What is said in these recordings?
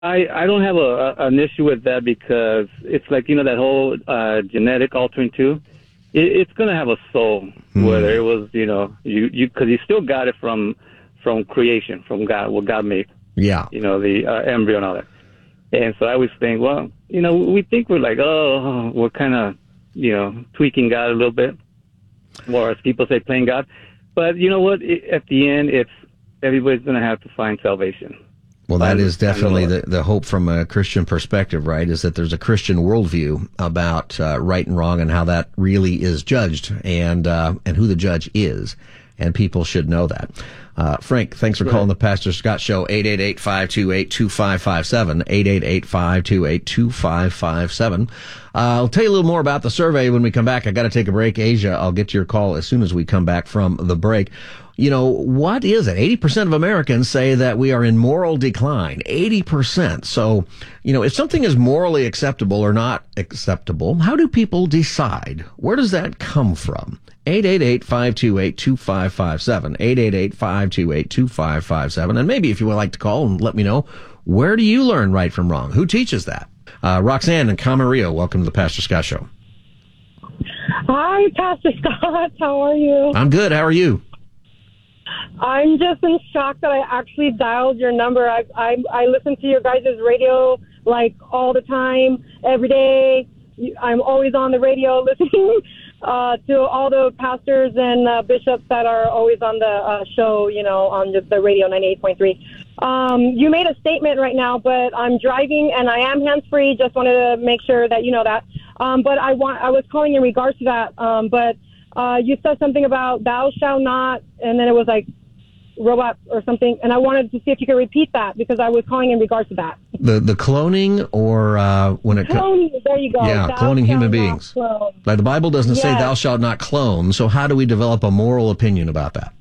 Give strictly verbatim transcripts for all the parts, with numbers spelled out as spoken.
I, I don't have a, a an issue with that because it's like, you know, that whole uh, genetic altering too. It, it's going to have a soul, Hmm. whether it was, you know, you you because you still got it from from creation, from God, what God made. Yeah. You know, the uh, embryo and all that. And so I always think, well, you know, we think we're like, oh, we're kind of, you know, tweaking God a little bit, or as people say, playing God. But you know what? It, at the end, it's everybody's going to have to find salvation. Well, that Find- is find definitely Lord. the, the hope from a Christian perspective, right? Is that there's a Christian worldview about uh, right and wrong and how that really is judged, and uh, and who the judge is, and people should know that. Uh, Frank, thanks for calling the Pastor Scott Show. eight eight eight, five two eight, two five five seven, eight eight eight, five two eight, two five five seven. Uh, I'll tell you a little more about the survey when we come back. I got to take a break. Asia, I'll get to your call as soon as we come back from the break. You know, what is it? eighty percent of Americans say that we are in moral decline. eighty percent. So, you know, if something is morally acceptable or not acceptable, how do people decide? Where does that come from? eight eight eight, five two eight, two five five seven. eight eight eight, five two eight, two five five seven. And maybe if you would like to call and let me know, where do you learn right from wrong? Who teaches that? Uh, Roxanne in Camarillo, welcome to the Pastor Scott Show. Hi, Pastor Scott. How are you? I'm good. How are you? I'm just in shock that I actually dialed your number. I I, I listen to your guys' radio like all the time, every day. I'm always on the radio listening uh, to all the pastors and uh, bishops that are always on the uh, show, you know, on the, the radio ninety-eight point three. Um, you made a statement right now, but I'm driving and I am hands-free. Just wanted to make sure that you know that. Um, but I want I was calling in regards to that. Um, but uh, you said something about thou shalt not, and then it was like robot or something, and I wanted to see if you could repeat that because I was calling in regards to that. The the cloning or uh, when it Cloning, there you go. yeah, Thou cloning human shalt not beings. clone. Like the Bible doesn't say Yes. thou shalt not clone. So how do we develop a moral opinion about that?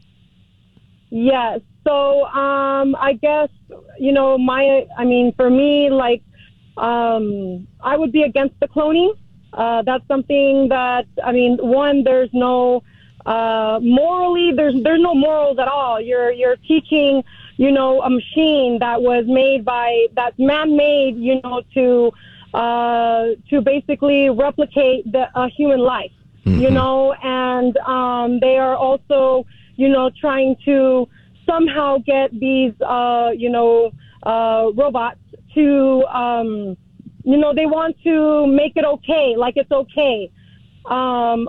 Yes. So um, I guess you know my. I mean, for me, like um, I would be against the cloning. Uh, that's something that I mean. One, there's no. Uh, morally, there's there's no morals at all. You're you're teaching, you know, a machine that was made by that's man-made, you know, to uh, to basically replicate the a human life, Mm-hmm. you know, and um, they are also, you know, trying to somehow get these, uh, you know, uh, robots to, um, you know, they want to make it okay, like it's okay. Um,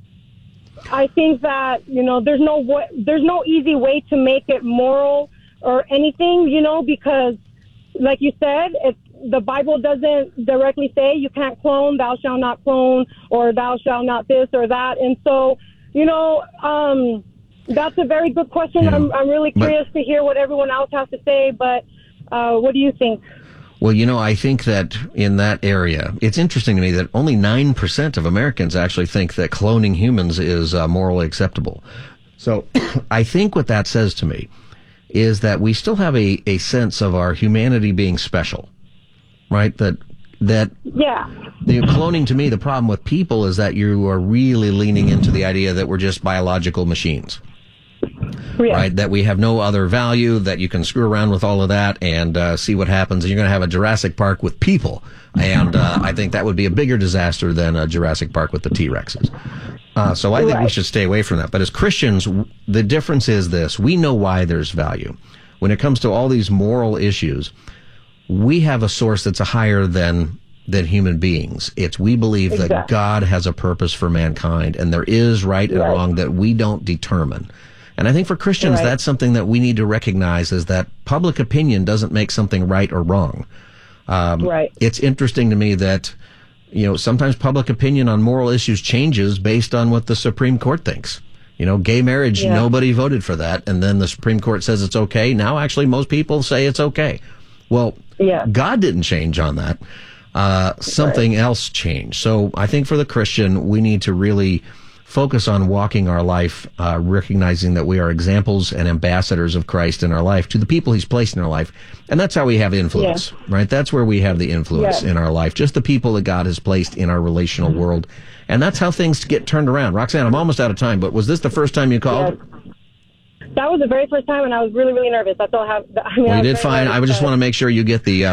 I think that, you know, there's no wa- there's no easy way to make it moral or anything, you know, because like you said, it's, the Bible doesn't directly say you can't clone, thou shalt not clone, or thou shalt not this or that. And so, you know, um, that's a very good question. Yeah. I'm, I'm really But- curious to hear what everyone else has to say, but uh, what do you think? Well, you know, I think that in that area, it's interesting to me that only nine percent of Americans actually think that cloning humans is uh, morally acceptable. So I think what that says to me is that we still have a, a sense of our humanity being special, right? That, that Yeah. the cloning to me, the problem with people is that you are really leaning into the idea that we're just biological machines. Yeah. Right, that we have no other value, that you can screw around with all of that and uh, see what happens. And you're going to have a Jurassic Park with people. And uh, I think that would be a bigger disaster than a Jurassic Park with the T-Rexes. Uh, so I think we Right. should stay away from that. But as Christians, w- the difference is this. We know why there's value. When it comes to all these moral issues, we have a source that's higher than than human beings. It's we believe that Exactly. God has a purpose for mankind, and there is right and Right. wrong that we don't determine. And I think for Christians, Right. that's something that we need to recognize is that public opinion doesn't make something right or wrong. Um, Right. It's interesting to me that, you know, sometimes public opinion on moral issues changes based on what the Supreme Court thinks. You know, gay marriage, Yeah. nobody voted for that. And then the Supreme Court says it's okay. Now, actually, most people say it's okay. Well, Yeah. God didn't change on that. Uh, something else changed. So I think for the Christian, we need to really focus on walking our life, uh, recognizing that we are examples and ambassadors of Christ in our life to the people he's placed in our life. And that's how we have influence, right? That's where we have the influence Yeah. in our life, just the people that God has placed in our relational world. And that's how things get turned around. Roxanne, I'm almost out of time, but was this the first time you called? Yes. That was the very first time, and I was really, really nervous. That's all I have. I mean, Well, I you was did very fine. nervous, I would just but- want to make sure you get the uh,